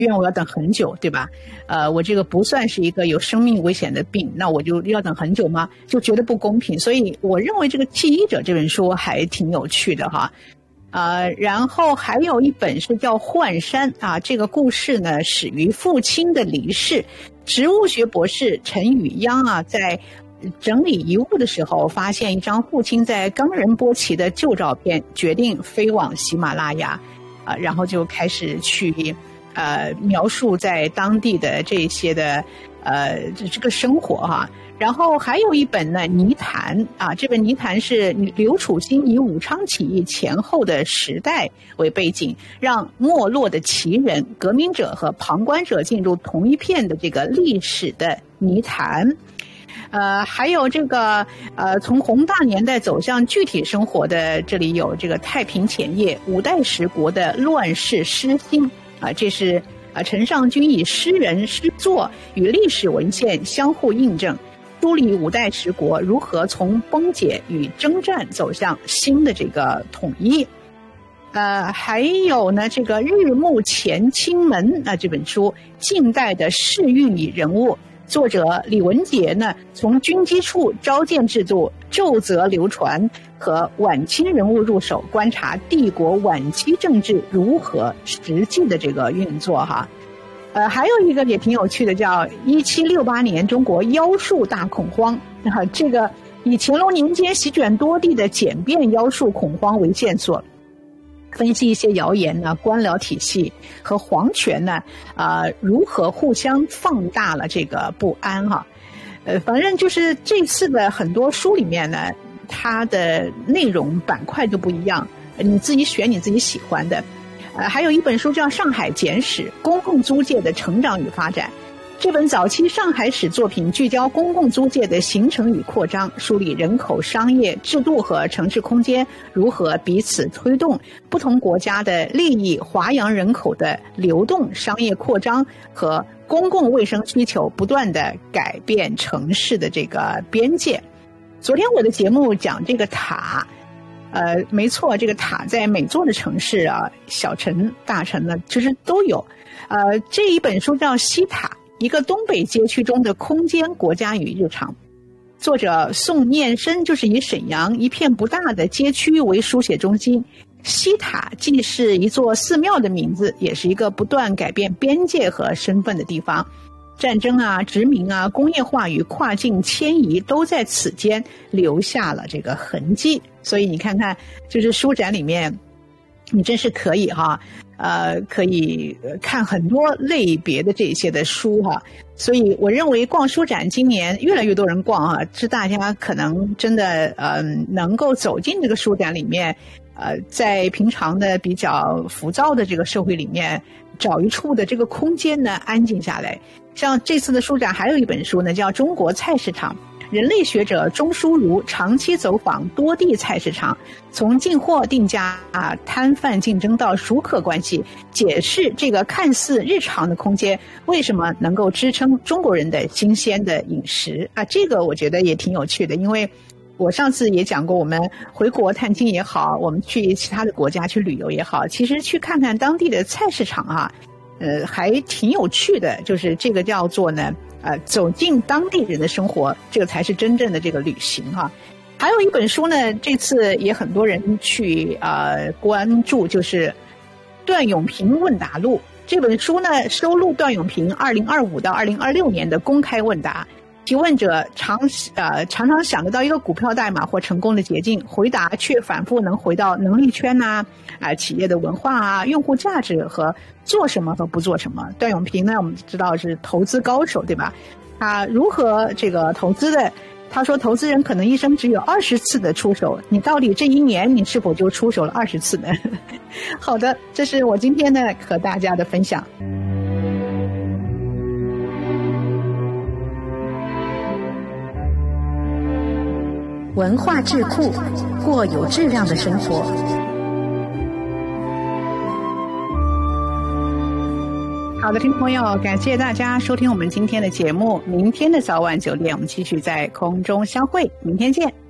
因为我要等很久，对吧？我这个不算是一个有生命危险的病，那我就要等很久吗？就觉得不公平。所以我认为这个《记忆者》这本书还挺有趣的哈。然后还有一本是叫《幻山》啊，这个故事呢始于父亲的离世。植物学博士陈宇央啊，在整理遗物的时候，发现一张父亲在冈仁波齐的旧照片，决定飞往喜马拉雅，然后就开始去描述在当地的这些的这个生活哈。然后还有一本呢，泥潭啊，这本泥潭是刘楚欣以武昌起义前后的时代为背景，让没落的旗人、革命者和旁观者进入同一片的这个历史的泥潭。还有这个从宏大年代走向具体生活的，这里有这个太平前夜、五代十国的乱世诗心这是陈尚君以诗人诗作与历史文献相互印证，梳理五代十国如何从崩解与征战走向新的这个统一。还有呢，这个日暮前清门这本书，近代的世运与人物，作者李文杰呢，从军机处召见制度、奏折流传和晚清人物入手，观察帝国晚期政治如何实际的这个运作哈。还有一个也挺有趣的，叫1768年中国妖术大恐慌这个以乾隆年间席卷多地的简便妖术恐慌为线索，分析一些谣言呢，官僚体系和皇权呢如何互相放大了这个不安哈。反正就是这次的很多书里面呢，它的内容板块都不一样，你自己选你自己喜欢的。还有一本书叫《上海简史》，公共租界的成长与发展。这本早期上海史作品聚焦公共租界的形成与扩张，梳理人口、商业、制度和城市空间如何彼此推动不同国家的利益，华洋人口的流动、商业扩张和公共卫生需求不断的改变城市的这个边界。昨天我的节目讲这个塔，没错，这个塔在每座的城市小城、大城呢，其实都有。这一本书叫《西塔》，一个东北街区中的空间、国家与日常。作者宋念生就是以沈阳一片不大的街区为书写中心。西塔既是一座寺庙的名字，也是一个不断改变边界和身份的地方。战争殖民工业化与跨境迁移都在此间留下了这个痕迹。所以你看看，就是书展里面你真是可以可以看很多类别的这些的书所以我认为逛书展今年越来越多人逛是大家可能真的能够走进这个书展里面，在平常的比较浮躁的这个社会里面找一处的这个空间呢，安静下来。像这次的书展还有一本书呢，叫《中国菜市场》，人类学者钟书如长期走访多地菜市场，从进货定价摊贩竞争到熟客关系，解释这个看似日常的空间为什么能够支撑中国人的新鲜的饮食这个我觉得也挺有趣的。因为我上次也讲过，我们回国探亲也好，我们去其他的国家去旅游也好，其实去看看当地的菜市场还挺有趣的。就是这个叫做呢走进当地人的生活，这个才是真正的这个旅行还有一本书呢，这次也很多人去关注，就是段永平问答录。这本书呢收录段永平2025到2026年的公开问答，提问者常常想得到一个股票代码或成功的捷径，回答却反复能回到能力圈企业的文化用户价值和做什么和不做什么。段永平呢，我们知道是投资高手，对吧？他如何这个投资的？他说，投资人可能一生只有20次的出手，你到底这一年你是否就出手了20次呢？好的，这是我今天呢和大家的分享。 文化智库，过有质量的生活。 好的，听众朋友，感谢大家收听我们今天的节目。明天的早晚9点，我们继续在空中相会。明天见。